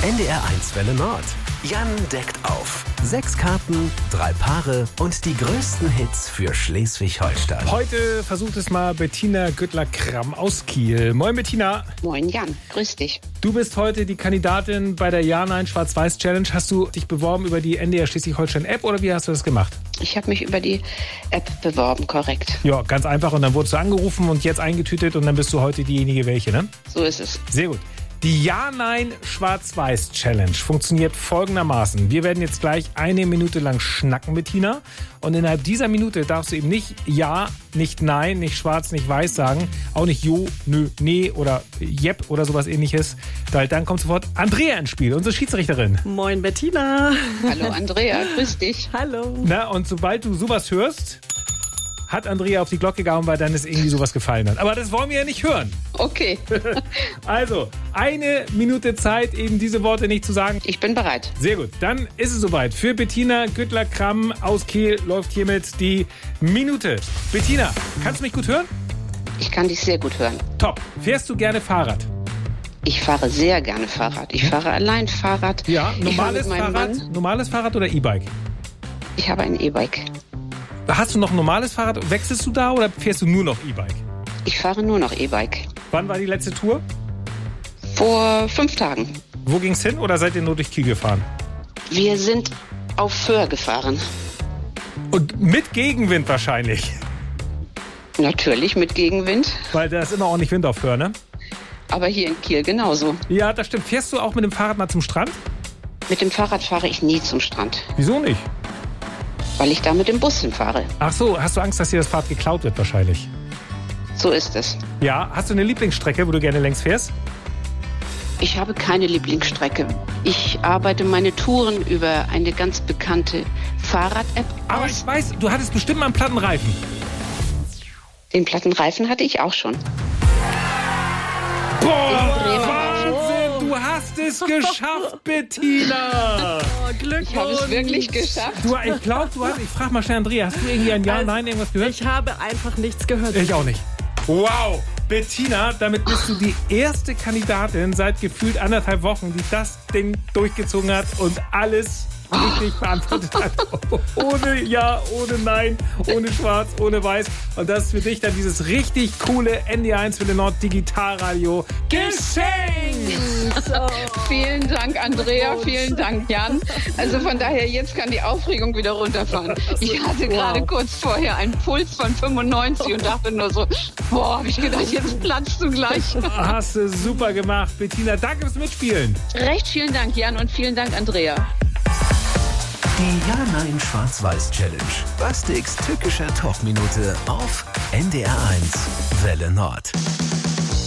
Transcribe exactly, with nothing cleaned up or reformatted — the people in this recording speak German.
N D R eins Welle Nord. Jan deckt auf. Sechs Karten, drei Paare und die größten Hits für Schleswig-Holstein. Heute versucht es mal Bettina Güttler-Kramm aus Kiel. Moin Bettina. Moin Jan, grüß dich. Du bist heute die Kandidatin bei der Ja-Nein-Schwarz-Weiß-Challenge. Hast du dich beworben über die N D R Schleswig-Holstein-App oder wie hast du das gemacht? Ich habe mich über die App beworben, korrekt. Ja, ganz einfach. Und dann wurdest du angerufen und jetzt eingetütet und dann bist du heute diejenige welche, ne? So ist es. Sehr gut. Die Ja-Nein-Schwarz-Weiß-Challenge funktioniert folgendermaßen. Wir werden jetzt gleich eine Minute lang schnacken, Bettina. Und innerhalb dieser Minute darfst du eben nicht Ja, nicht Nein, nicht Schwarz, nicht Weiß sagen. Auch nicht Jo, Nö, Nee oder Jep oder sowas ähnliches. Weil dann kommt sofort Andrea ins Spiel, unsere Schiedsrichterin. Moin Bettina. Hallo Andrea, grüß dich. Hallo. Na, und sobald du sowas hörst, hat Andrea auf die Glocke gehauen, weil dann ist irgendwie sowas gefallen hat. Aber das wollen wir ja nicht hören. Okay. Also, eine Minute Zeit, eben diese Worte nicht zu sagen. Ich bin bereit. Sehr gut, dann ist es soweit. Für Bettina Güttler-Kramm aus Kiel läuft hiermit die Minute. Bettina, kannst du mich gut hören? Ich kann dich sehr gut hören. Top. Fährst du gerne Fahrrad? Ich fahre sehr gerne Fahrrad. Ich fahre allein Fahrrad. Ja, Ich normales fahre mit meinem Fahrrad, Mann. normales Fahrrad oder E-Bike? Ich habe ein E-Bike. Hast du noch ein normales Fahrrad? Wechselst du da oder fährst du nur noch E-Bike? Ich fahre nur noch E-Bike. Wann war die letzte Tour? Vor fünf Tagen. Wo ging's hin oder seid ihr nur durch Kiel gefahren? Wir sind auf Föhr gefahren. Und mit Gegenwind wahrscheinlich. Natürlich mit Gegenwind, Weil da ist immer ordentlich Wind auf Föhr, ne? aber hier in Kiel genauso. Ja, das stimmt. Fährst du auch mit dem Fahrrad mal zum Strand? Mit dem Fahrrad fahre ich nie zum Strand, Wieso nicht? weil ich da mit dem Bus hinfahre. Ach so, hast du Angst, dass dir das Fahrrad geklaut wird wahrscheinlich? So ist es. Ja, hast du eine Lieblingsstrecke, wo du gerne längs fährst? Ich habe keine Lieblingsstrecke. Ich arbeite meine Touren über eine ganz bekannte Fahrrad-App Aber aus. ich weiß, du hattest bestimmt mal einen platten Reifen. Den platten Reifen hatte ich auch schon. Boah, Bremerhaven. Wahnsinn, du hast es geschafft, Bettina. Oh, Glückwunsch. Ich habe es wirklich geschafft. Du, ich glaube, du hast, ich frage mal schnell Andrea, hast du irgendwie ein Ja, Also, Nein, irgendwas gehört? Ich habe einfach nichts gehört. Ich auch nicht. Wow, Bettina, damit bist du die erste Kandidatin seit gefühlt anderthalb Wochen, die das Ding durchgezogen hat und alles richtig beantwortet hat. Ohne Ja, ohne Nein, ohne Schwarz, ohne Weiß. Und das ist für dich dann dieses richtig coole N D R eins Welle Nord Digitalradio geschenkt. So. Vielen Dank, Andrea. Vielen Dank, Jan. Also von daher, jetzt kann die Aufregung wieder runterfahren. Ich hatte gerade kurz vorher einen Puls von fünfundneunzig und dachte nur so, boah, hab ich gedacht, jetzt platzt du gleich. Hast du super gemacht, Bettina. Danke fürs Mitspielen. Recht vielen Dank, Jan, und vielen Dank, Andrea. Die Ja-Nein-Schwarz-Weiß-Challenge. Bastiks tückischer Talkminute auf N D R eins Welle Nord.